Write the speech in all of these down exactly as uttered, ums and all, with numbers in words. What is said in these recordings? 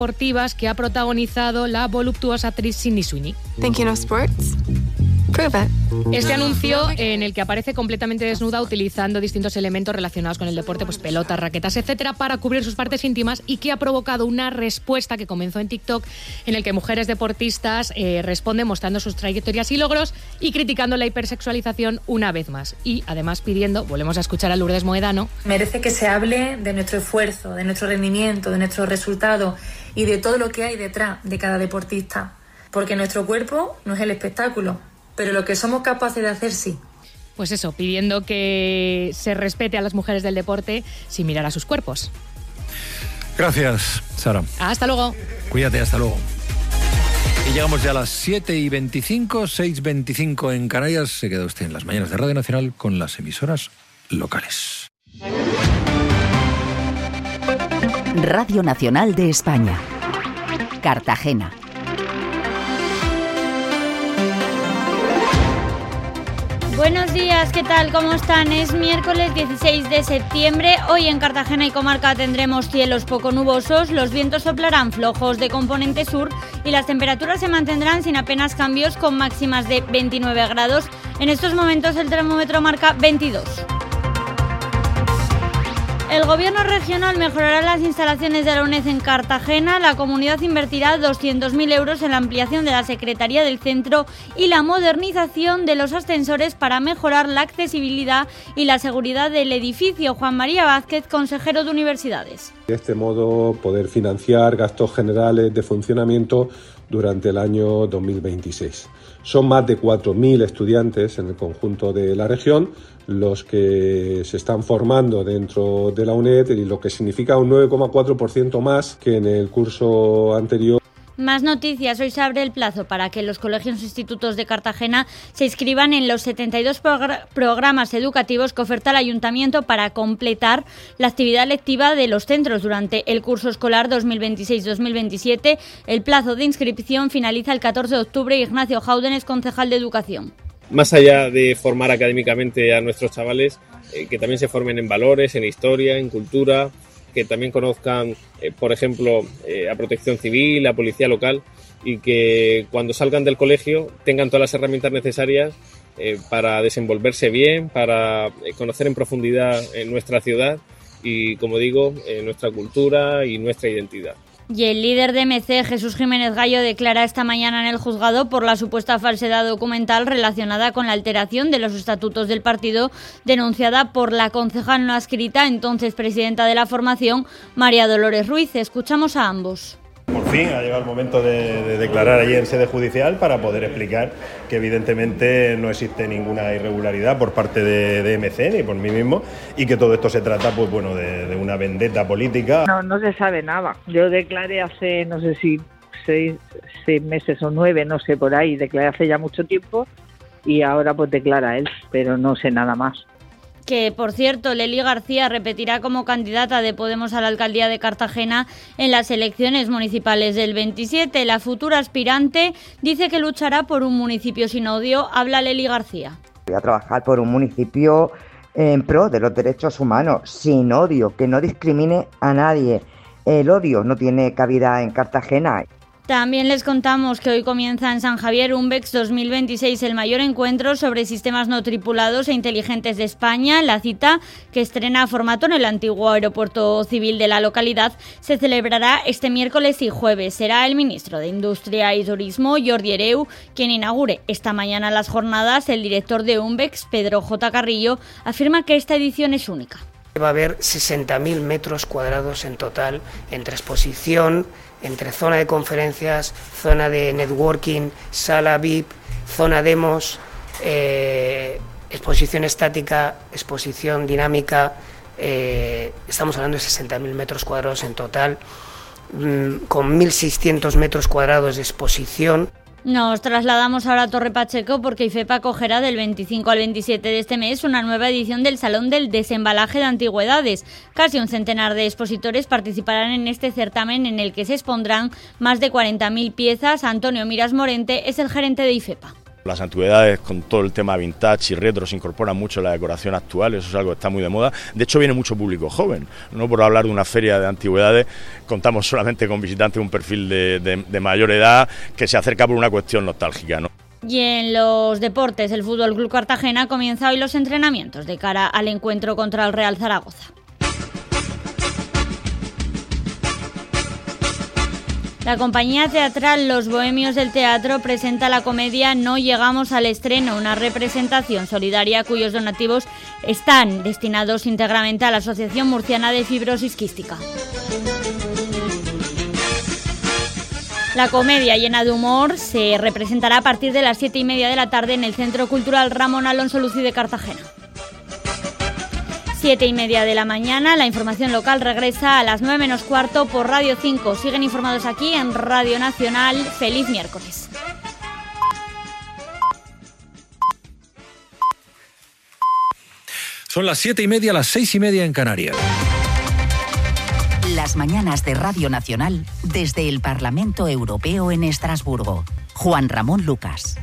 deportivas que ha protagonizado la voluptuosa actriz Sydney Sweeney. Thinking of sports? Prove it. Este anuncio, en el que aparece completamente desnuda utilizando distintos elementos relacionados con el deporte, pues pelotas, raquetas, etcétera, para cubrir sus partes íntimas, y que ha provocado una respuesta que comenzó en TikTok, en el que mujeres deportistas eh, responden mostrando sus trayectorias y logros y criticando la hipersexualización una vez más. Y además pidiendo, volvemos a escuchar a Lourdes Moedano, merece que se hable de nuestro esfuerzo, de nuestro rendimiento, de nuestro resultado y de todo lo que hay detrás de cada deportista. Porque nuestro cuerpo no es el espectáculo, pero lo que somos capaces de hacer sí. Pues eso, pidiendo que se respete a las mujeres del deporte sin mirar a sus cuerpos. Gracias, Sara. Hasta luego. Cuídate, hasta luego. Y llegamos ya a las siete y veinticinco, seis y veinticinco en Canarias. Se queda usted en las mañanas de Radio Nacional con las emisoras locales. Radio Nacional de España. Cartagena. Buenos días, ¿qué tal? ¿Cómo están? Es miércoles dieciséis de septiembre. Hoy en Cartagena y comarca tendremos cielos poco nubosos, los vientos soplarán flojos de componente sur y las temperaturas se mantendrán sin apenas cambios, con máximas de veintinueve grados. En estos momentos el termómetro marca veintidós. El Gobierno regional mejorará las instalaciones de la UNED en Cartagena. La comunidad invertirá doscientos mil euros en la ampliación de la Secretaría del Centro y la modernización de los ascensores para mejorar la accesibilidad y la seguridad del edificio. Juan María Vázquez, consejero de Universidades. De este modo, poder financiar gastos generales de funcionamiento durante el año dos mil veintiséis. Son más de cuatro mil estudiantes en el conjunto de la región los que se están formando dentro de la UNED, y lo que significa un nueve coma cuatro por ciento más que en el curso anterior. Más noticias. Hoy se abre el plazo para que los colegios e institutos de Cartagena se inscriban en los setenta y dos progr- programas educativos que oferta el Ayuntamiento para completar la actividad lectiva de los centros durante el curso escolar dos mil veintiséis dos mil veintisiete. El plazo de inscripción finaliza el catorce de octubre. Ignacio Jauden es concejal de Educación. Más allá de formar académicamente a nuestros chavales, eh, que también se formen en valores, en historia, en cultura, que también conozcan, eh, por ejemplo, eh, a Protección Civil, a Policía Local, y que cuando salgan del colegio tengan todas las herramientas necesarias eh, para desenvolverse bien, para eh, conocer en profundidad eh, nuestra ciudad y, como digo, eh, nuestra cultura y nuestra identidad. Y el líder de M C, Jesús Jiménez Gallo, declara esta mañana en el juzgado por la supuesta falsedad documental relacionada con la alteración de los estatutos del partido, denunciada por la concejal no adscrita, entonces presidenta de la formación, María Dolores Ruiz. Escuchamos a ambos. Por fin ha llegado el momento de, de declarar allí en sede judicial para poder explicar que evidentemente no existe ninguna irregularidad por parte de, de M C ni por mí mismo, y que todo esto se trata pues bueno de, de una vendetta política. No, no se sabe nada. Yo declaré hace no sé si seis, seis meses o nueve, no sé, por ahí, declaré hace ya mucho tiempo y ahora pues declara él, pero no sé nada más. Que, por cierto, Lely García repetirá como candidata de Podemos a la alcaldía de Cartagena en las elecciones municipales del veintisiete. La futura aspirante dice que luchará por un municipio sin odio. Habla Lely García. Voy a trabajar por un municipio en pro de los derechos humanos, sin odio, que no discrimine a nadie. El odio no tiene cabida en Cartagena. También les contamos que hoy comienza en San Javier UNBEX dos mil veintiséis, el mayor encuentro sobre sistemas no tripulados e inteligentes de España. La cita, que estrena formato en el antiguo aeropuerto civil de la localidad, se celebrará este miércoles y jueves. Será el ministro de Industria y Turismo, Jordi Hereu, quien inaugure esta mañana las jornadas. El director de UNBEX, Pedro J. Carrillo, afirma que esta edición es única. Va a haber sesenta mil metros cuadrados en total, entre exposición, entre zona de conferencias, zona de networking, sala V I P, zona demos, eh, exposición estática, exposición dinámica. Eh, estamos hablando de sesenta mil metros cuadrados en total, mmm, con mil seiscientos metros cuadrados de exposición. Nos trasladamos ahora a Torre Pacheco porque IFEPA acogerá del veinticinco al veintisiete de este mes una nueva edición del Salón del Desembalaje de Antigüedades. Casi un centenar de expositores participarán en este certamen, en el que se expondrán más de cuarenta mil piezas. Antonio Miras Morente es el gerente de IFEPA. Las antigüedades con todo el tema vintage y retro se incorporan mucho en la decoración actual, eso es algo que está muy de moda. De hecho viene mucho público joven, no por hablar de una feria de antigüedades, contamos solamente con visitantes de un perfil de, de, de mayor edad que se acerca por una cuestión nostálgica, ¿no? Y en los deportes, el Fútbol Club Cartagena comienza hoy los entrenamientos de cara al encuentro contra el Real Zaragoza. La compañía teatral Los Bohemios del Teatro presenta la comedia No llegamos al estreno, una representación solidaria cuyos donativos están destinados íntegramente a la Asociación Murciana de Fibrosis Quística. La comedia, llena de humor, se representará a partir de las siete y media de la tarde en el Centro Cultural Ramón Alonso Lucí de Cartagena. Siete y media de la mañana, la información local regresa a las nueve menos cuarto por Radio cinco. Siguen informados aquí en Radio Nacional. Feliz miércoles. Son las siete y media, las seis y media en Canarias. Las mañanas de Radio Nacional desde el Parlamento Europeo en Estrasburgo. Juan Ramón Lucas.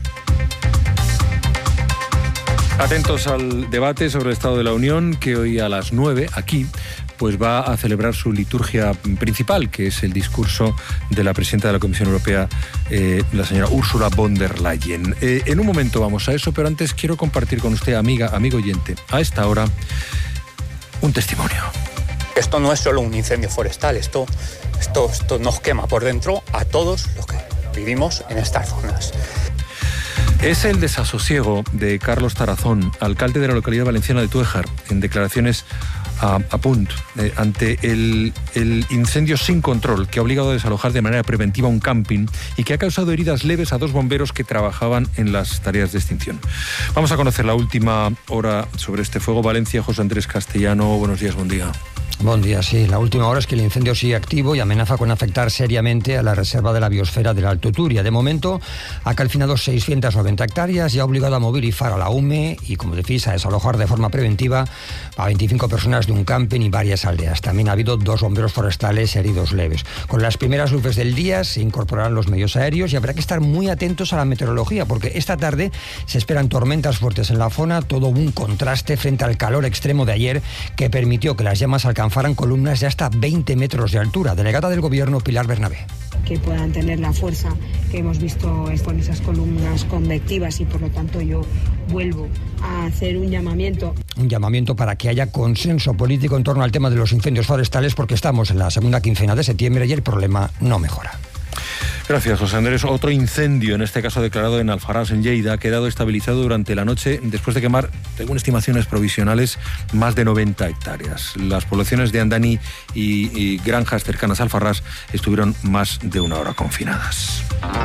Atentos al debate sobre el Estado de la Unión, que hoy a las nueve, aquí, pues va a celebrar su liturgia principal, que es el discurso de la presidenta de la Comisión Europea, eh, la señora Ursula von der Leyen. Eh, en un momento vamos a eso, pero antes quiero compartir con usted, amiga, amigo oyente, a esta hora, un testimonio. Esto no es solo un incendio forestal, esto, esto, esto nos quema por dentro a todos los que vivimos en estas zonas. Es el desasosiego de Carlos Tarazón, alcalde de la localidad valenciana de Túejar, en declaraciones a, a Punt, eh, ante el, el incendio sin control que ha obligado a desalojar de manera preventiva un camping y que ha causado heridas leves a dos bomberos que trabajaban en las tareas de extinción. Vamos a conocer la última hora sobre este fuego. Valencia, José Andrés Castellano, buenos días, buen día. Buen día, sí. La última hora es que el incendio sigue activo y amenaza con afectar seriamente a la reserva de la biosfera del Alto Turia. De momento, ha calcinado seiscientas noventa hectáreas y ha obligado a movilizar a la U M E y, como decís, a desalojar de forma preventiva a veinticinco personas de un camping y varias aldeas. También ha habido dos bomberos forestales heridos leves. Con las primeras luces del día se incorporarán los medios aéreos y habrá que estar muy atentos a la meteorología, porque esta tarde se esperan tormentas fuertes en la zona, todo un contraste frente al calor extremo de ayer que permitió que las llamas alcanzaran Alcanzaran columnas de hasta veinte metros de altura. Delegada del Gobierno, Pilar Bernabé. Que puedan tener la fuerza que hemos visto con esas columnas convectivas y por lo tanto yo vuelvo a hacer un llamamiento. Un llamamiento para que haya consenso político en torno al tema de los incendios forestales, porque estamos en la segunda quincena de septiembre y el problema no mejora. Gracias, José Andrés. Otro incendio, en este caso declarado en Alfarrás, en Lleida, ha quedado estabilizado durante la noche después de quemar, según estimaciones provisionales, más de noventa hectáreas. Las poblaciones de Andaní y, y granjas cercanas a Alfarrás estuvieron más de una hora confinadas.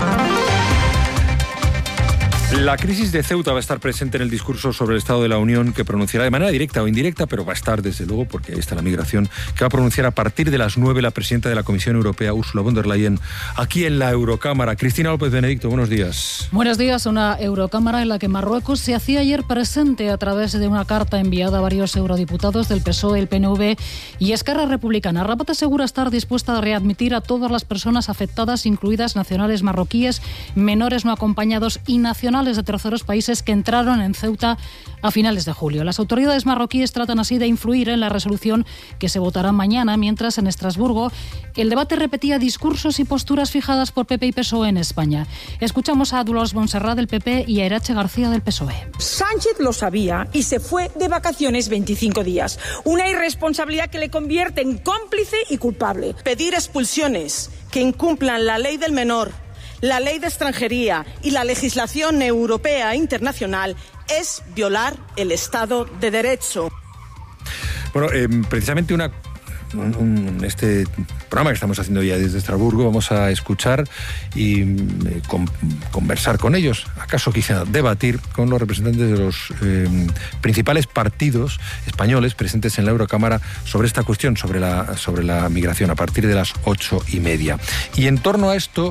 La crisis de Ceuta va a estar presente en el discurso sobre el Estado de la Unión que pronunciará de manera directa o indirecta, pero va a estar desde luego, porque ahí está la migración, que va a pronunciar a partir de las nueve la presidenta de la Comisión Europea, Ursula von der Leyen, aquí en la Eurocámara. Cristina López Benedicto, buenos días. Buenos días. Una Eurocámara en la que Marruecos se hacía ayer presente a través de una carta enviada a varios eurodiputados del P S O E, el P N V y Esquerra Republicana. Rabat asegura estar dispuesta a readmitir a todas las personas afectadas, incluidas nacionales marroquíes, menores no acompañados y nacionales de terceros países que entraron en Ceuta a finales de julio. Las autoridades marroquíes tratan así de influir en la resolución que se votará mañana, mientras en Estrasburgo el debate repetía discursos y posturas fijadas por P P y P S O E en España. Escuchamos a Dolors Montserrat del P P y a Irache García del P S O E. Sánchez lo sabía y se fue de vacaciones veinticinco días. Una irresponsabilidad que le convierte en cómplice y culpable. Pedir expulsiones que incumplan la ley del menor, la ley de extranjería y la legislación europea e internacional es violar el Estado de Derecho. Bueno, eh, precisamente una... Un, un, este programa que estamos haciendo ya desde Estrasburgo, vamos a escuchar y eh, con, conversar con ellos, acaso quizá debatir con los representantes de los eh, principales partidos españoles presentes en la Eurocámara sobre esta cuestión, sobre la, sobre la migración, a partir de las ocho y media. Y en torno a esto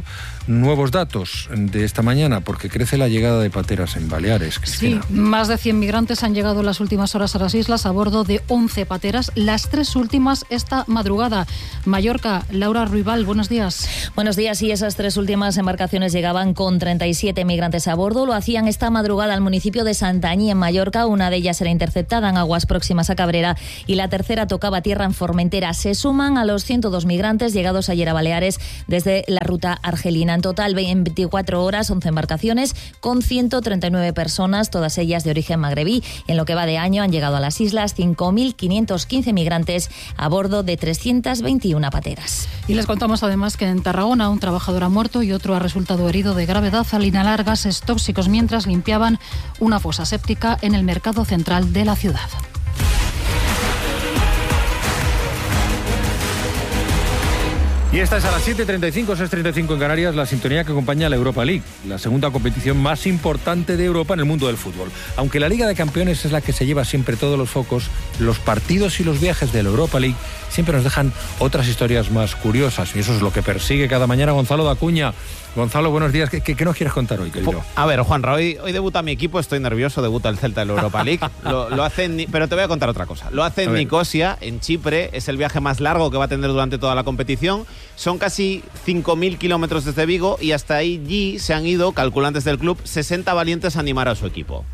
nuevos datos de esta mañana, porque crece la llegada de pateras en Baleares, Cristina. Sí, más de cien migrantes han llegado en las últimas horas a las islas a bordo de once pateras, las tres últimas esta madrugada. Mallorca, Laura Ruibal, buenos días. Buenos días, y esas tres últimas embarcaciones llegaban con treinta y siete migrantes a bordo. Lo hacían esta madrugada al municipio de Santañí, en Mallorca. Una de ellas era interceptada en aguas próximas a Cabrera y la tercera tocaba tierra en Formentera. Se suman a los ciento dos migrantes llegados ayer a Baleares desde la ruta argelina. En total, en veinticuatro horas, once embarcaciones con ciento treinta y nueve personas, todas ellas de origen magrebí. En lo que va de año han llegado a las islas cinco mil quinientos quince migrantes a bordo de trescientas veintiuna pateras. Y les contamos además que en Tarragona un trabajador ha muerto y otro ha resultado herido de gravedad al inhalar gases tóxicos mientras limpiaban una fosa séptica en el mercado central de la ciudad. Y esta es a las siete y treinta y cinco, seis y treinta y cinco en Canarias, la sintonía que acompaña a la Europa League, la segunda competición más importante de Europa en el mundo del fútbol. Aunque la Liga de Campeones es la que se lleva siempre todos los focos, los partidos y los viajes de la Europa League siempre nos dejan otras historias más curiosas, y eso es lo que persigue cada mañana Gonzalo Dacuña. Gonzalo, buenos días. ¿Qué, qué, qué nos quieres contar hoy, querido? A ver, Juanra, hoy, hoy debuta mi equipo, estoy nervioso, debuta el Celta en la Europa League. Lo, lo hace en, pero te voy a contar otra cosa. Lo hace en Nicosia, en Chipre, es el viaje más largo que va a tener durante toda la competición. Son casi cinco mil kilómetros desde Vigo y hasta allí se han ido, calculantes del club, sesenta valientes a animar a su equipo.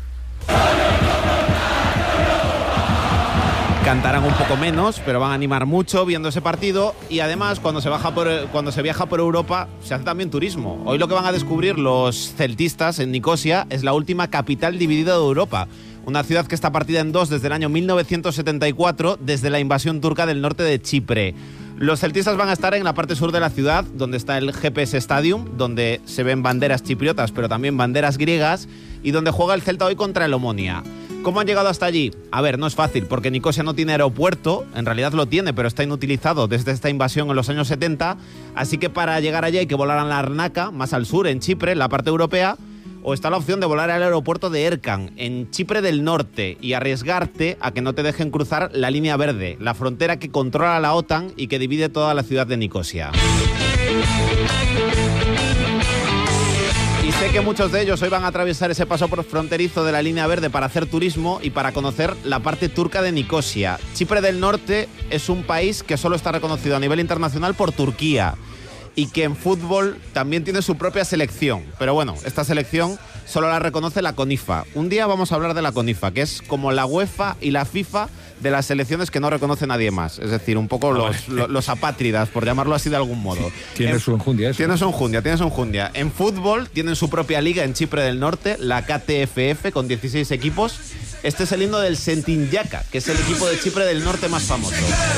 Cantarán un poco menos, pero van a animar mucho viendo ese partido, y además cuando se, baja por, cuando se viaja por Europa se hace también turismo. Hoy lo que van a descubrir los celtistas en Nicosia es la última capital dividida de Europa, una ciudad que está partida en dos desde el año mil novecientos setenta y cuatro, desde la invasión turca del norte de Chipre. Los celtistas van a estar en la parte sur de la ciudad, donde está el G P S Stadium, donde se ven banderas chipriotas, pero también banderas griegas, y donde juega el Celta hoy contra el Omonia. ¿Cómo han llegado hasta allí? A ver, no es fácil, porque Nicosia no tiene aeropuerto, en realidad lo tiene, pero está inutilizado desde esta invasión en los años setenta, así que para llegar allí hay que volar a Larnaca, más al sur, en Chipre, en la parte europea, o está la opción de volar al aeropuerto de Erkan, en Chipre del Norte, y arriesgarte a que no te dejen cruzar la línea verde, la frontera que controla la OTAN y que divide toda la ciudad de Nicosia. Y sé que muchos de ellos hoy van a atravesar ese paso fronterizo de la línea verde para hacer turismo y para conocer la parte turca de Nicosia. Chipre del Norte es un país que solo está reconocido a nivel internacional por Turquía y que en fútbol también tiene su propia selección. Pero bueno, esta selección solo la reconoce la CONIFA. Un día vamos a hablar de la CONIFA, que es como la UEFA y la FIFA de las selecciones que no reconoce nadie más. Es decir, un poco los, los, los apátridas, por llamarlo así de algún modo. Tiene su enjundia eso. Tiene su enjundia, tiene su enjundia. En fútbol tienen su propia liga en Chipre del Norte, la K T F F, con dieciséis equipos. Este es el himno del Sentinjaka, que es el equipo de Chipre del Norte más famoso.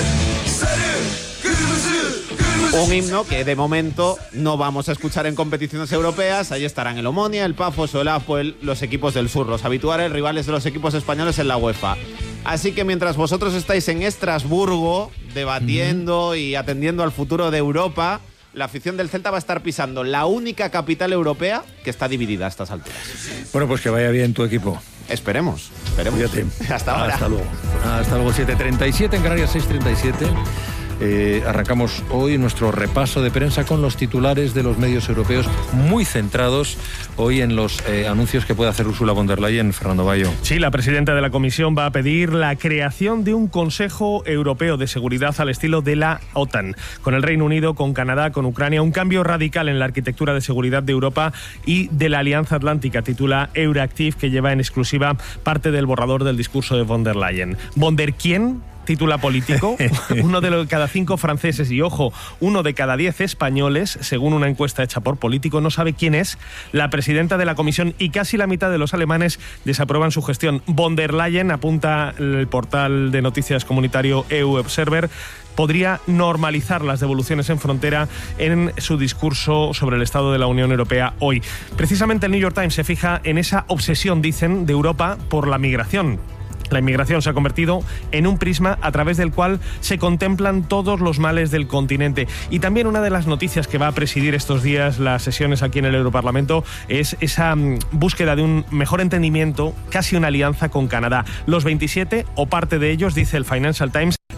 Un himno que de momento no vamos a escuchar en competiciones europeas. Ahí estarán el Omonia, el Pafos o el Apoel, los equipos del sur, los habituales rivales de los equipos españoles en la UEFA. Así que mientras vosotros estáis en Estrasburgo debatiendo uh-huh. y atendiendo al futuro de Europa, la afición del Celta va a estar pisando la única capital europea que está dividida a estas alturas. Bueno, pues que vaya bien tu equipo. Esperemos, esperemos. Cuídate. Hasta ahora. Hasta luego. Hasta luego, siete y treinta y siete en Canarias, seis y treinta y siete. Eh, arrancamos hoy nuestro repaso de prensa con los titulares de los medios europeos, muy centrados hoy en los eh, anuncios que puede hacer Ursula von der Leyen. Fernando Bayo. Sí, la presidenta de la Comisión va a pedir la creación de un Consejo Europeo de Seguridad al estilo de la OTAN, con el Reino Unido, con Canadá, con Ucrania, un cambio radical en la arquitectura de seguridad de Europa y de la Alianza Atlántica, titula Euractiv, que lleva en exclusiva parte del borrador del discurso de von der Leyen. ¿Von der quién? Título político, uno de los, cada cinco franceses y, ojo, uno de cada diez españoles, según una encuesta hecha por Político, no sabe quién es la presidenta de la Comisión, y casi la mitad de los alemanes desaprueban su gestión. Von der Leyen, apunta el portal de noticias comunitario E U Observer, podría normalizar las devoluciones en frontera en su discurso sobre el estado de la Unión Europea hoy. Precisamente el New York Times se fija en esa obsesión, dicen, de Europa por la migración. La inmigración se ha convertido en un prisma a través del cual se contemplan todos los males del continente. Y también una de las noticias que va a presidir estos días las sesiones aquí en el Europarlamento es esa um, búsqueda de un mejor entendimiento, casi una alianza con Canadá. Los veintisiete, o parte de ellos, dice el Financial Times,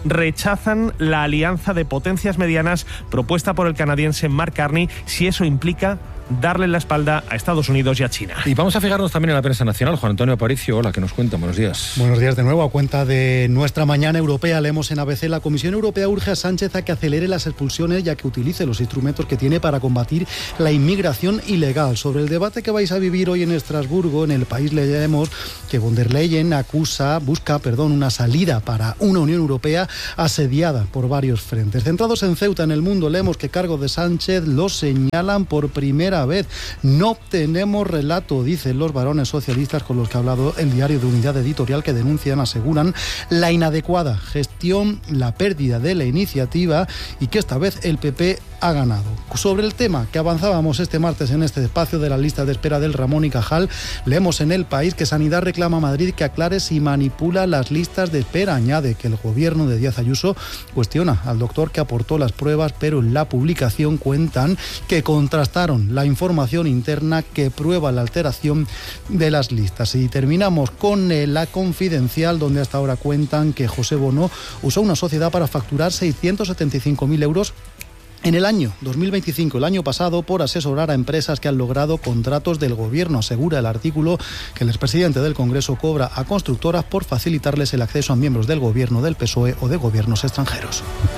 rechazan la alianza de potencias medianas propuesta por el canadiense Mark Carney si eso implica darle la espalda a Estados Unidos y a China. Y vamos a fijarnos también en la prensa nacional. Juan Antonio Aparicio, hola, ¿qué nos cuenta? Buenos días. Buenos días de nuevo. A cuenta de nuestra mañana europea, leemos en A B C: la Comisión Europea urge a Sánchez a que acelere las expulsiones y a que utilice los instrumentos que tiene para combatir la inmigración ilegal. Sobre el debate que vais a vivir hoy en Estrasburgo, en El País leemos que von der Leyen acusa, busca, perdón, una salida para una Unión Europea asediada por varios frentes. Centrados en Ceuta, en El Mundo, leemos que cargos de Sánchez lo señalan por primera vez. No tenemos relato, dicen los varones socialistas con los que ha hablado el diario de Unidad Editorial, que denuncian, aseguran, la inadecuada gestión, la pérdida de la iniciativa y que esta vez el P P ha ganado. Sobre el tema que avanzábamos este martes en este espacio de la lista de espera del Ramón y Cajal, leemos en El País que Sanidad reclama a Madrid que aclare si manipula las listas de espera. Añade que el gobierno de Díaz Ayuso cuestiona al doctor que aportó las pruebas, pero en la publicación cuentan que contrastaron la información interna que prueba la alteración de las listas. Y terminamos con La Confidencial, donde hasta ahora cuentan que José Bono usó una sociedad para facturar seiscientos setenta y cinco mil euros en el año dos mil veinticinco, el año pasado, por asesorar a empresas que han logrado contratos del gobierno. Asegura el artículo que el expresidente del Congreso cobra a constructoras por facilitarles el acceso a miembros del gobierno, del P S O E o de gobiernos extranjeros.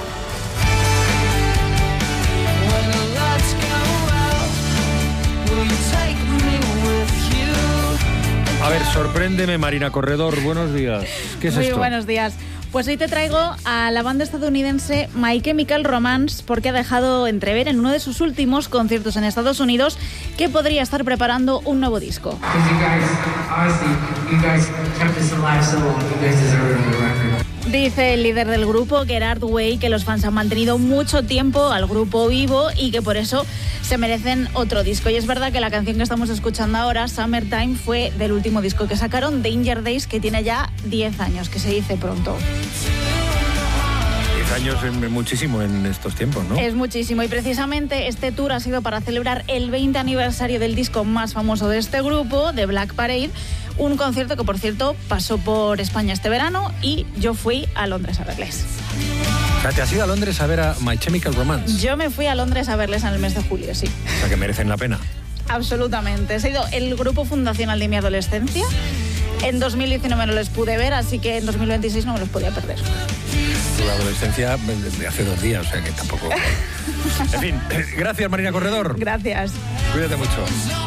A ver, sorpréndeme, Marina Corredor, buenos días. ¿Qué es Muy esto? buenos días. Pues hoy te traigo a la banda estadounidense My Chemical Romance, porque ha dejado entrever en uno de sus últimos conciertos en Estados Unidos que podría estar preparando un nuevo disco. Dice el líder del grupo, Gerard Way, que los fans han mantenido mucho tiempo al grupo vivo y que por eso se merecen otro disco. Y es verdad que la canción que estamos escuchando ahora, Summertime, fue del último disco que sacaron, Danger Days, que tiene ya diez años, que se dice pronto. diez años es muchísimo en estos tiempos, ¿no? Es muchísimo, y precisamente este tour ha sido para celebrar el veinte aniversario del disco más famoso de este grupo, de Black Parade, un concierto que, por cierto, pasó por España este verano y yo fui a Londres a verles. O sea, ¿te has ido a Londres a ver a My Chemical Romance? Yo me fui a Londres a verles en el mes de julio, sí. O sea, que merecen la pena. Absolutamente. Ha sido el grupo fundacional de mi adolescencia. En dos mil diecinueve no les pude ver, así que en dos mil veintiséis no me los podía perder. Tu adolescencia de hace dos días, o sea que tampoco... En fin, gracias, Marina Corredor. Gracias. Cuídate mucho.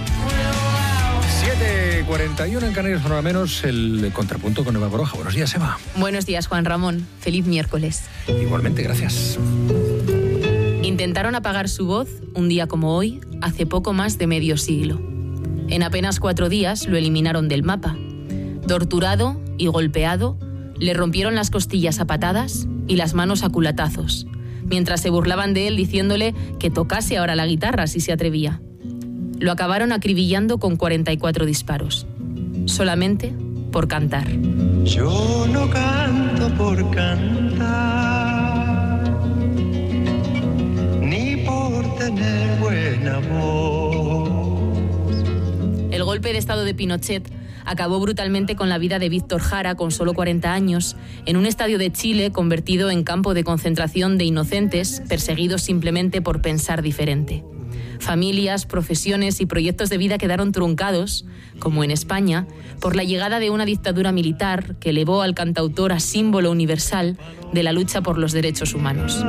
siete cuarenta y uno en Canarias, hora menos, el contrapunto con Eva Goroja. Buenos días, Eva. Buenos días, Juan Ramón. Feliz miércoles. Igualmente, gracias. Intentaron apagar su voz un día como hoy, hace poco más de medio siglo. En apenas cuatro días lo eliminaron del mapa. Torturado y golpeado, le rompieron las costillas a patadas y las manos a culatazos, mientras se burlaban de él diciéndole que tocase ahora la guitarra si se atrevía. Lo acabaron acribillando con cuarenta y cuatro disparos, solamente por cantar. Yo no canto por cantar, ni por tener buena voz. El golpe de estado de Pinochet acabó brutalmente con la vida de Víctor Jara, con solo cuarenta años, en un estadio de Chile convertido en campo de concentración de inocentes perseguidos simplemente por pensar diferente. Familias, profesiones y proyectos de vida quedaron truncados, como en España, por la llegada de una dictadura militar que elevó al cantautor a símbolo universal de la lucha por los derechos humanos.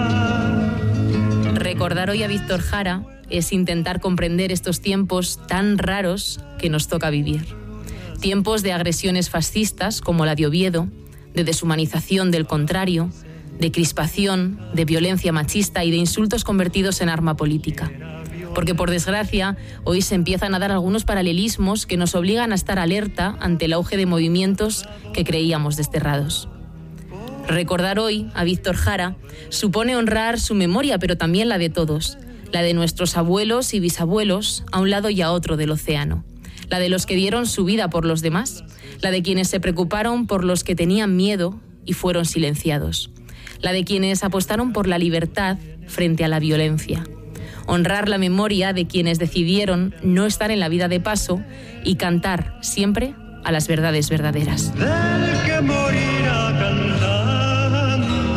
Recordar hoy a Víctor Jara es intentar comprender estos tiempos tan raros que nos toca vivir. Tiempos de agresiones fascistas como la de Oviedo, de deshumanización del contrario, de crispación, de violencia machista y de insultos convertidos en arma política. Porque, por desgracia, hoy se empiezan a dar algunos paralelismos que nos obligan a estar alerta ante el auge de movimientos que creíamos desterrados. Recordar hoy a Víctor Jara supone honrar su memoria, pero también la de todos, la de nuestros abuelos y bisabuelos a un lado y a otro del océano, la de los que dieron su vida por los demás, la de quienes se preocuparon por los que tenían miedo y fueron silenciados, la de quienes apostaron por la libertad frente a la violencia. Honrar la memoria de quienes decidieron no estar en la vida de paso y cantar siempre a las verdades verdaderas. Del que morirá cantando.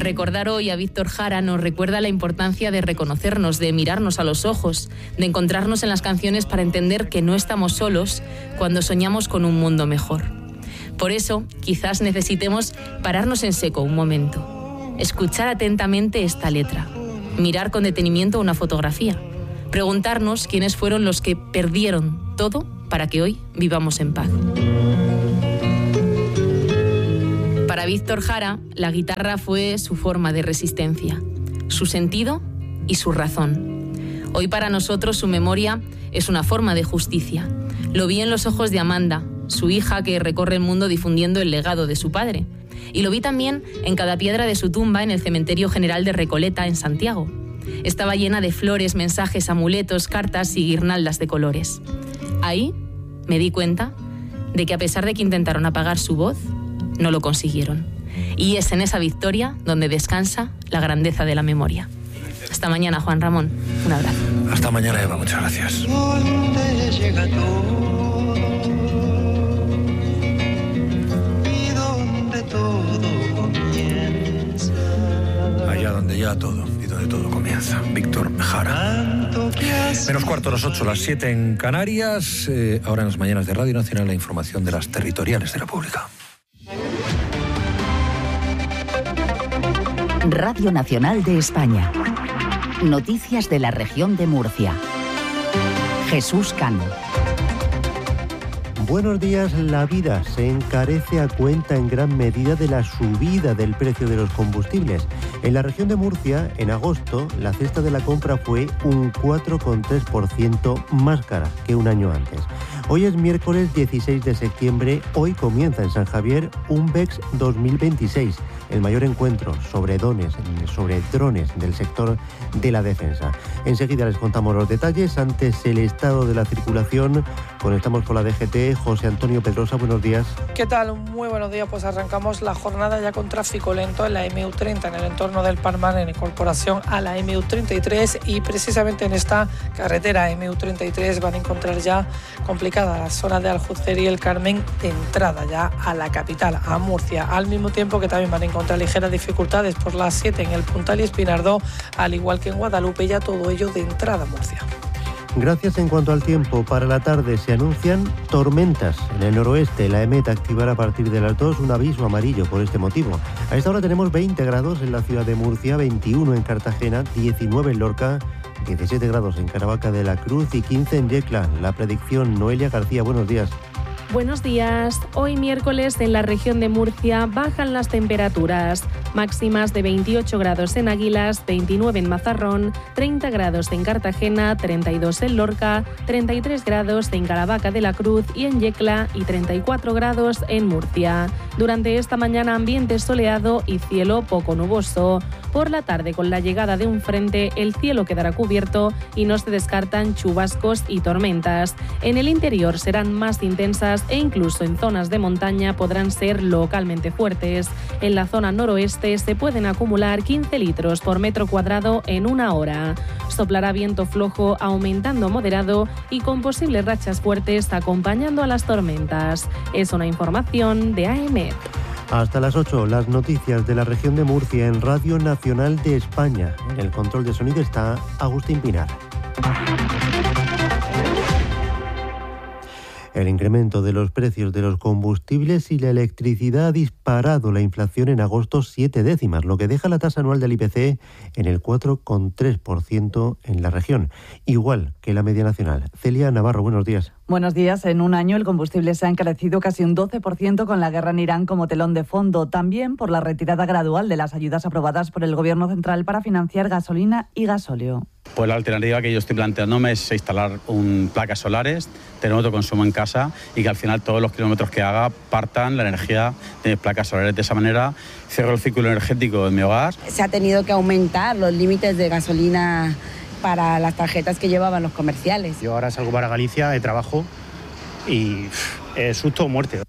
Recordar hoy a Víctor Jara nos recuerda la importancia de reconocernos, de mirarnos a los ojos, de encontrarnos en las canciones para entender que no estamos solos cuando soñamos con un mundo mejor. Por eso, quizás necesitemos pararnos en seco un momento, escuchar atentamente esta letra, mirar con detenimiento una fotografía, preguntarnos quiénes fueron los que perdieron todo para que hoy vivamos en paz. Para Víctor Jara, la guitarra fue su forma de resistencia, su sentido y su razón. Hoy para nosotros su memoria es una forma de justicia. Lo vi en los ojos de Amanda, su hija que recorre el mundo difundiendo el legado de su padre. Y lo vi también en cada piedra de su tumba en el Cementerio General de Recoleta, en Santiago. Estaba llena de flores, mensajes, amuletos, cartas y guirnaldas de colores. Ahí me di cuenta de que a pesar de que intentaron apagar su voz, no lo consiguieron. Y es en esa victoria donde descansa la grandeza de la memoria. Hasta mañana, Juan Ramón. Un abrazo. Hasta mañana, Eva. Muchas gracias. ¿Dónde llega todo? ¿Y dónde todo comienza? Allá donde ya todo, y donde todo comienza. Víctor Jara. Menos cuarto a las ocho, las siete en Canarias. Eh, ahora en las mañanas de Radio Nacional la información de las territoriales de la República. Radio Nacional de España. Noticias de la región de Murcia. Jesús Cano. Buenos días. La vida se encarece a cuenta en gran medida de la subida del precio de los combustibles. En la región de Murcia, en agosto, la cesta de la compra fue un cuatro coma tres por ciento más cara que un año antes. Hoy es miércoles dieciséis de septiembre. Hoy comienza en San Javier Umbex dos mil veintiséis, el mayor encuentro sobre drones, sobre drones del sector de la defensa. Enseguida les contamos los detalles. Antes, el estado de la circulación. Conectamos con la D G T. José Antonio Pedrosa, buenos días. ¿Qué tal? Muy buenos días. Pues arrancamos la jornada ya con tráfico lento en la M U treinta, en el entorno del Palmar, en incorporación a la M U treinta y tres, y precisamente en esta carretera M U treinta y tres van a encontrar ya complicada la zona de Aljucer y el Carmen de entrada ya a la capital, a Murcia, al mismo tiempo que también van a encontrar ligeras dificultades por las siete en el Puntal y Espinardó, al igual que en Guadalupe, ya todo ello de entrada a Murcia. Gracias. En cuanto al tiempo, para la tarde se anuncian tormentas en el noroeste. La EMET activará a partir de las dos un aviso amarillo por este motivo. A esta hora tenemos veinte grados en la ciudad de Murcia, veintiuno en Cartagena, diecinueve en Lorca, diecisiete grados en Caravaca de la Cruz y quince en Yecla. La predicción, Noelia García, buenos días. Buenos días. Hoy miércoles en la región de Murcia bajan las temperaturas. Máximas de veintiocho grados en Águilas, veintinueve en Mazarrón, treinta grados en Cartagena, treinta y dos en Lorca, treinta y tres grados en Caravaca de la Cruz y en Yecla y treinta y cuatro grados en Murcia. Durante esta mañana ambiente soleado y cielo poco nuboso. Por la tarde, con la llegada de un frente, el cielo quedará cubierto y no se descartan chubascos y tormentas. En el interior serán más intensas e incluso en zonas de montaña podrán ser localmente fuertes. En la zona noroeste se pueden acumular quince litros por metro cuadrado en una hora. Soplará viento flojo aumentando moderado y con posibles rachas fuertes acompañando a las tormentas. Es una información de A M E T. Hasta las ocho, las noticias de la región de Murcia en Radio Nacional de España. En el control de sonido está Agustín Pinar. El incremento de los precios de los combustibles y la electricidad ha disparado la inflación en agosto siete décimas, lo que deja la tasa anual del I P C en el cuatro coma tres por ciento en la región, igual que la media nacional. Celia Navarro, buenos días. Buenos días. En un año el combustible se ha encarecido casi un doce por ciento con la guerra en Irán como telón de fondo. También por la retirada gradual de las ayudas aprobadas por el Gobierno central para financiar gasolina y gasóleo. Pues la alternativa que yo estoy planteándome es instalar un, placas solares, tener autoconsumo en casa y que al final todos los kilómetros que haga partan la energía de placas solares. De esa manera cierro el círculo energético de mi hogar. Se ha tenido que aumentar los límites de gasolina para las tarjetas que llevaban los comerciales. Yo ahora salgo para Galicia de trabajo y es susto o muerte.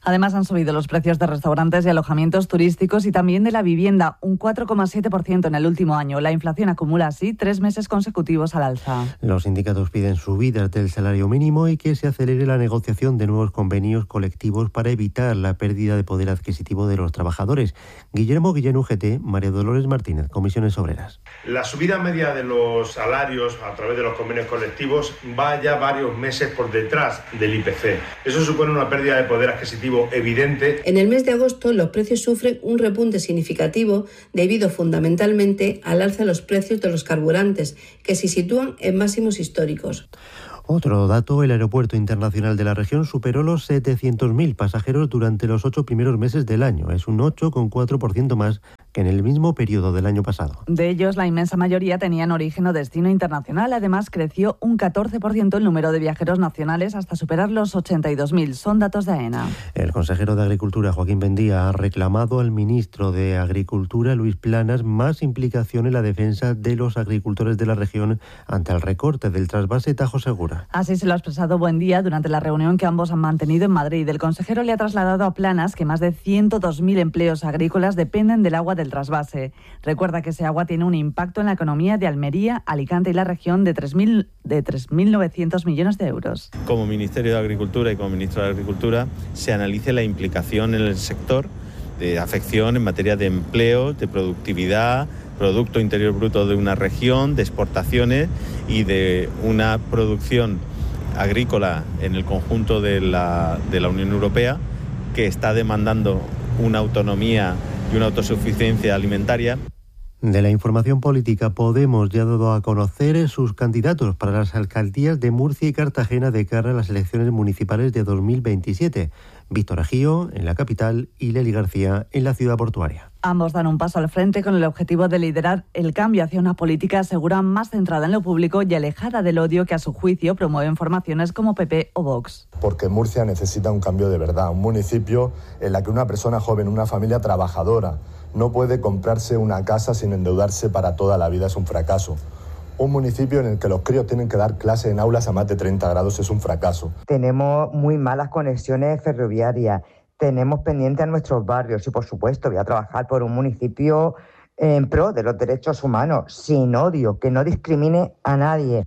Además, han subido los precios de restaurantes y alojamientos turísticos y también de la vivienda, un cuatro coma siete por ciento en el último año. La inflación acumula así tres meses consecutivos al alza. Los sindicatos piden subidas del salario mínimo y que se acelere la negociación de nuevos convenios colectivos para evitar la pérdida de poder adquisitivo de los trabajadores. Guillermo Guillén, U G T, María Dolores Martínez, Comisiones Obreras. La subida media de los salarios a través de los convenios colectivos va ya varios meses por detrás del I P C. Eso supone una pérdida de poder adquisitivo evidente. En el mes de agosto los precios sufren un repunte significativo debido fundamentalmente al alza de los precios de los carburantes, que se sitúan en máximos históricos. Otro dato, el aeropuerto internacional de la región superó los setecientos mil pasajeros durante los ocho primeros meses del año. Es un ocho coma cuatro por ciento más que en el mismo periodo del año pasado. De ellos, la inmensa mayoría tenían origen o destino internacional. Además, creció un catorce por ciento el número de viajeros nacionales hasta superar los ochenta y dos mil. Son datos de AENA. El consejero de Agricultura, Joaquín Bendía, ha reclamado al ministro de Agricultura, Luis Planas, más implicación en la defensa de los agricultores de la región ante el recorte del trasvase Tajo Segura. Así se lo ha expresado Buendía durante la reunión que ambos han mantenido en Madrid. El consejero le ha trasladado a Planas que más de ciento dos mil empleos agrícolas dependen del agua del trasvase. Recuerda que ese agua tiene un impacto en la economía de Almería, Alicante y la región de tres mil novecientos millones de euros. Como Ministerio de Agricultura y como Ministro de Agricultura se analice la implicación en el sector de afección en materia de empleo, de productividad, Producto Interior Bruto de una región, de exportaciones y de una producción agrícola en el conjunto de la, de la Unión Europea que está demandando una autonomía y una autosuficiencia alimentaria. De la información política, Podemos ya ha dado a conocer sus candidatos para las alcaldías de Murcia y Cartagena de cara a las elecciones municipales de dos mil veintisiete. Víctor Ajío en la capital y Lely García en la ciudad portuaria. Ambos dan un paso al frente con el objetivo de liderar el cambio hacia una política segura más centrada en lo público y alejada del odio que a su juicio promueven formaciones como P P o Vox. Porque Murcia necesita un cambio de verdad, un municipio en el que una persona joven, una familia trabajadora, no puede comprarse una casa sin endeudarse para toda la vida, es un fracaso. Un municipio en el que los críos tienen que dar clase en aulas a más de treinta grados es un fracaso. Tenemos muy malas conexiones ferroviarias, tenemos pendientes a nuestros barrios y, por supuesto, voy a trabajar por un municipio en pro de los derechos humanos, sin odio, que no discrimine a nadie.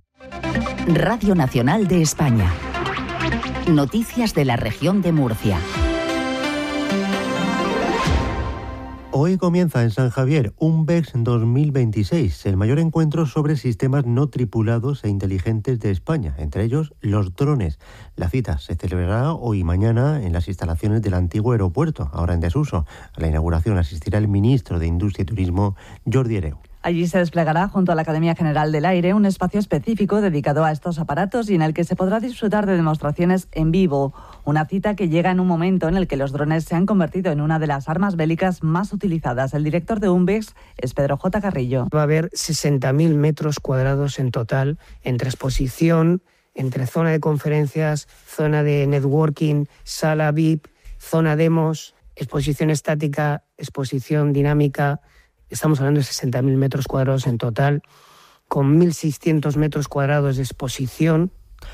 Radio Nacional de España. Noticias de la región de Murcia. Hoy comienza en San Javier UNBEX dos mil veintiséis, el mayor encuentro sobre sistemas no tripulados e inteligentes de España, entre ellos los drones. La cita se celebrará hoy y mañana en las instalaciones del antiguo aeropuerto, ahora en desuso. A la inauguración asistirá el ministro de Industria y Turismo, Jordi Hereu. Allí se desplegará junto a la Academia General del Aire un espacio específico dedicado a estos aparatos y en el que se podrá disfrutar de demostraciones en vivo. Una cita que llega en un momento en el que los drones se han convertido en una de las armas bélicas más utilizadas. El director de UNBEX es Pedro J. Carrillo. Va a haber sesenta mil metros cuadrados en total entre exposición, entre zona de conferencias, zona de networking, sala V I P, zona demos, exposición estática, exposición dinámica. Estamos hablando de sesenta mil metros cuadrados en total, con mil seiscientos metros cuadrados de exposición.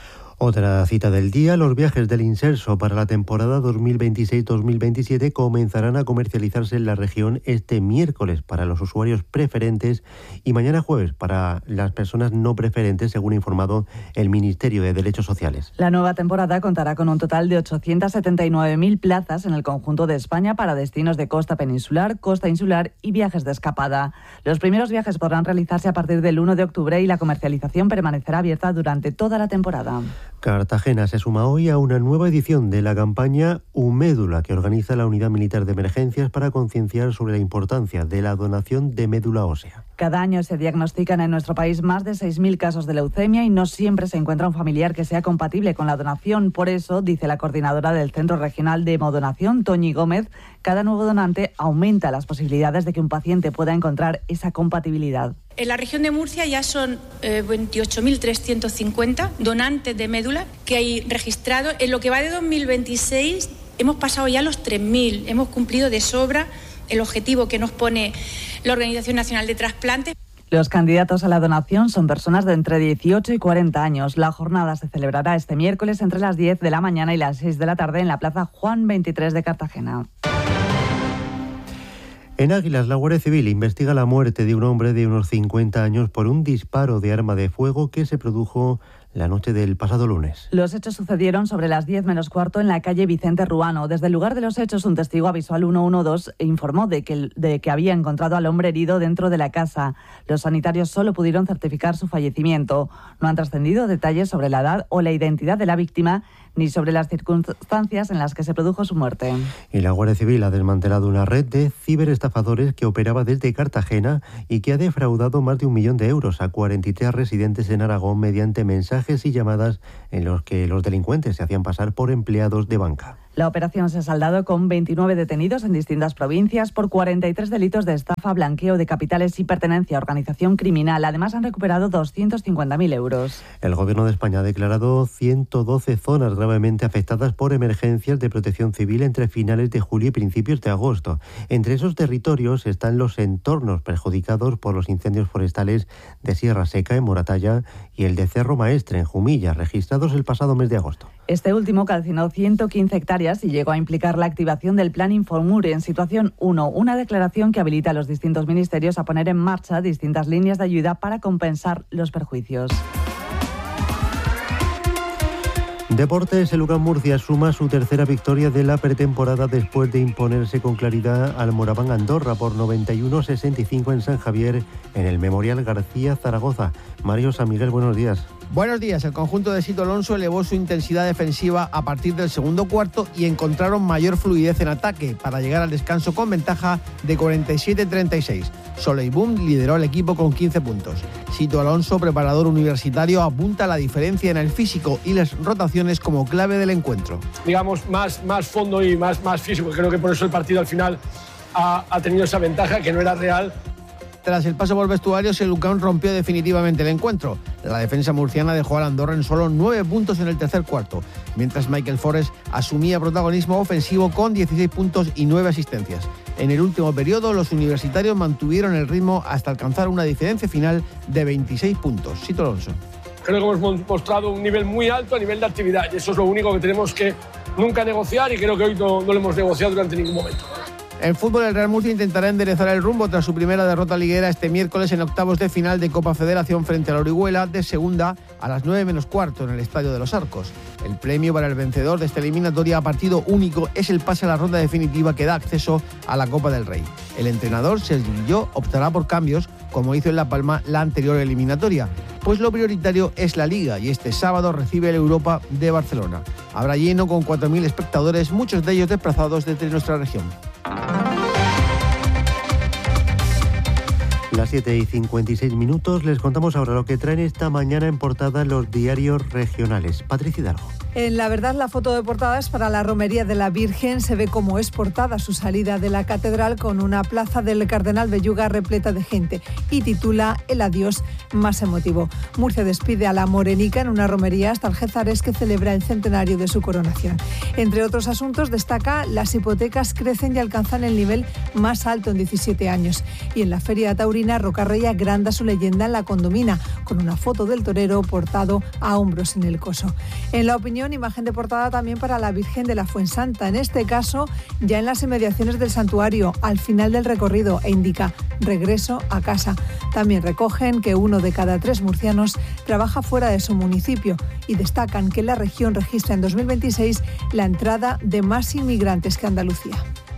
Otra cita del día, los viajes del Inserso para la temporada dos mil veintiséis dos mil veintisiete comenzarán a comercializarse en la región este miércoles para los usuarios preferentes y mañana jueves para las personas no preferentes, según ha informado el Ministerio de Derechos Sociales. La nueva temporada contará con un total de ochocientas setenta y nueve mil plazas en el conjunto de España para destinos de costa peninsular, costa insular y viajes de escapada. Los primeros viajes podrán realizarse a partir del uno de octubre y la comercialización permanecerá abierta durante toda la temporada. Cartagena se suma hoy a una nueva edición de la campaña Umédula, que organiza la Unidad Militar de Emergencias para concienciar sobre la importancia de la donación de médula ósea. Cada año se diagnostican en nuestro país más de seis mil casos de leucemia y no siempre se encuentra un familiar que sea compatible con la donación. Por eso, dice la coordinadora del Centro Regional de Hemodonación, Toñi Gómez, cada nuevo donante aumenta las posibilidades de que un paciente pueda encontrar esa compatibilidad. En la región de Murcia ya son eh, veintiocho mil trescientos cincuenta donantes de médula que hay registrados. En lo que va de dos mil veintiséis hemos pasado ya los tres mil. Hemos cumplido de sobra el objetivo que nos pone la Organización Nacional de Trasplantes. Los candidatos a la donación son personas de entre dieciocho y cuarenta años. La jornada se celebrará este miércoles entre las diez de la mañana y las seis de la tarde en la Plaza Juan veintitrés de Cartagena. En Águilas, la Guardia Civil investiga la muerte de un hombre de unos cincuenta años por un disparo de arma de fuego que se produjo la noche del pasado lunes. Los hechos sucedieron sobre las diez menos cuarto en la calle Vicente Ruano. Desde el lugar de los hechos, un testigo avisó al uno uno dos e informó de que, de que había encontrado al hombre herido dentro de la casa. Los sanitarios solo pudieron certificar su fallecimiento. No han trascendido detalles sobre la edad o la identidad de la víctima ni sobre las circunstancias en las que se produjo su muerte. Y la Guardia Civil ha desmantelado una red de ciberestafadores que operaba desde Cartagena y que ha defraudado más de un millón de euros a cuarenta y tres residentes en Aragón mediante mensajes y llamadas en los que los delincuentes se hacían pasar por empleados de banca. La operación se ha saldado con veintinueve detenidos en distintas provincias por cuarenta y tres delitos de estafa, blanqueo de capitales y pertenencia a organización criminal. Además, han recuperado doscientos cincuenta mil euros. El Gobierno de España ha declarado ciento doce zonas gravemente afectadas por emergencias de protección civil entre finales de julio y principios de agosto. Entre esos territorios están los entornos perjudicados por los incendios forestales de Sierra Seca en Moratalla y el de Cerro Maestre en Jumilla, registrados el pasado mes de agosto. Este último calcinó ciento quince hectáreas y llegó a implicar la activación del Plan Infomur en situación uno, una declaración que habilita a los distintos ministerios a poner en marcha distintas líneas de ayuda para compensar los perjuicios. Deportes, el U C A M Murcia suma su tercera victoria de la pretemporada después de imponerse con claridad al Moraván Andorra por noventa y uno a sesenta y cinco en San Javier en el Memorial García Zaragoza. Mario San Miguel, buenos días. Buenos días. El conjunto de Sito Alonso elevó su intensidad defensiva a partir del segundo cuarto y encontraron mayor fluidez en ataque para llegar al descanso con ventaja de cuarenta y siete a treinta y seis. Soleil Boom lideró al equipo con quince puntos. Sito Alonso, preparador universitario, apunta a la diferencia en el físico y las rotaciones como clave del encuentro. Digamos, más, más fondo y más, más físico. Creo que por eso el partido al final ha, ha tenido esa ventaja que no era real. Tras el paso por vestuarios, el U C A M rompió definitivamente el encuentro. La defensa murciana dejó al Andorra en solo nueve puntos en el tercer cuarto, mientras Michael Forrest asumía protagonismo ofensivo con dieciséis puntos y nueve asistencias. En el último periodo, los universitarios mantuvieron el ritmo hasta alcanzar una diferencia final de veintiséis puntos. Sito Alonso. Creo que hemos mostrado un nivel muy alto a nivel de actividad y eso es lo único que tenemos que nunca negociar y creo que hoy no, no lo hemos negociado durante ningún momento. En fútbol, el Real Murcia intentará enderezar el rumbo tras su primera derrota liguera este miércoles en octavos de final de Copa Federación frente a la Orihuela de segunda a las nueve menos cuarto en el Estadio de los Arcos. El premio para el vencedor de esta eliminatoria a partido único es el pase a la ronda definitiva que da acceso a la Copa del Rey. El entrenador, Sergi Guilló, optará por cambios, como hizo en La Palma la anterior eliminatoria, pues lo prioritario es la Liga y este sábado recibe el Europa de Barcelona. Habrá lleno con cuatro mil espectadores, muchos de ellos desplazados desde nuestra región. Las siete y cincuenta y seis minutos, les contamos ahora lo que traen esta mañana en portada los diarios regionales. Patricia Hidalgo. En La Verdad, la foto de portada es para la romería de la Virgen. Se ve cómo es portada su salida de la catedral con una plaza del Cardenal Belluga repleta de gente y titula El adiós más emotivo. Murcia despide a la Morenica en una romería hasta Algézares que celebra el centenario de su coronación. Entre otros asuntos destaca las hipotecas crecen y alcanzan el nivel más alto en diecisiete años. Y en la Feria Taurina, Rocarrey agranda su leyenda en la Condomina con una foto del torero portado a hombros en el coso. En La Opinión, imagen de portada también para la Virgen de la Fuensanta, en este caso ya en las inmediaciones del santuario, al final del recorrido, e indica regreso a casa. También recogen que uno de cada tres murcianos trabaja fuera de su municipio y destacan que la región registra en dos mil veintiséis la entrada de más inmigrantes que Andalucía.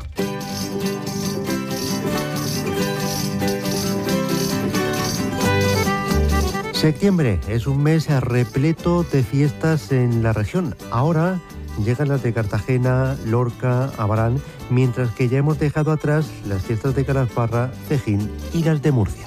Septiembre es un mes repleto de fiestas en la región. Ahora llegan las de Cartagena, Lorca, Abarán, mientras que ya hemos dejado atrás las fiestas de Calasparra, Cejín y las de Murcia.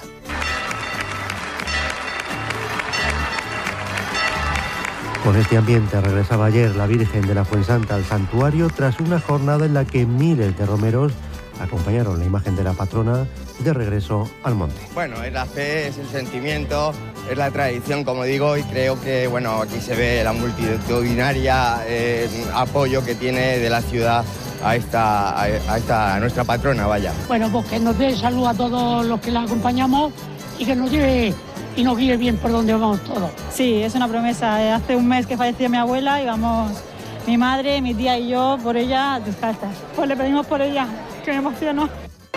Con este ambiente regresaba ayer la Virgen de la Fuensanta al santuario tras una jornada en la que miles de romeros acompañaron la imagen de la patrona de regreso al monte. Bueno, es la fe, es el sentimiento, es la tradición, como digo, y creo que bueno, aquí se ve la multitudinaria eh, apoyo que tiene de la ciudad a esta, a esta a nuestra patrona, vaya. Bueno, pues que nos dé salud a todos los que la acompañamos y que nos lleve y nos guíe bien por donde vamos todos. Sí, es una promesa. Hace un mes que falleció mi abuela y vamos mi madre, mi tía y yo por ella descalzas. Pues le pedimos por ella, que me emociono.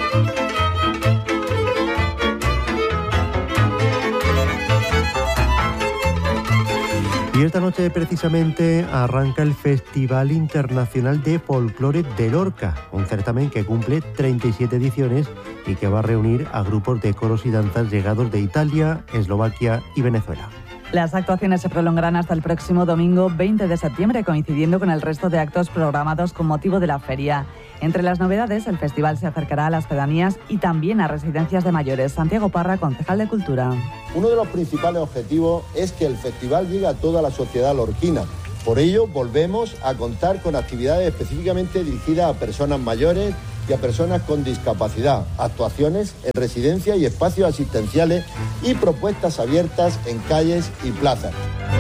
Y esta noche precisamente arranca el Festival Internacional de Folclore de Lorca, un certamen que cumple treinta y siete ediciones y que va a reunir a grupos de coros y danzas llegados de Italia, Eslovaquia y Venezuela. Las actuaciones se prolongarán hasta el próximo domingo veinte de septiembre, coincidiendo con el resto de actos programados con motivo de la feria. Entre las novedades, el festival se acercará a las pedanías y también a residencias de mayores. Santiago Parra, concejal de Cultura. Uno de los principales objetivos es que el festival llegue a toda la sociedad lorquina. Por ello, volvemos a contar con actividades específicamente dirigidas a personas mayores y a personas con discapacidad, actuaciones en residencias y espacios asistenciales y propuestas abiertas en calles y plazas.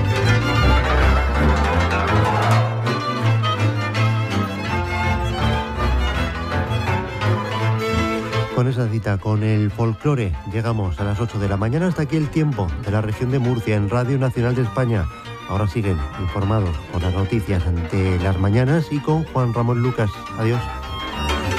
Con esa cita, con el folclore, llegamos a las ocho de la mañana. Hasta aquí el tiempo de la región de Murcia en Radio Nacional de España. Ahora siguen informados con las noticias ante las mañanas y con Juan Ramón Lucas. Adiós.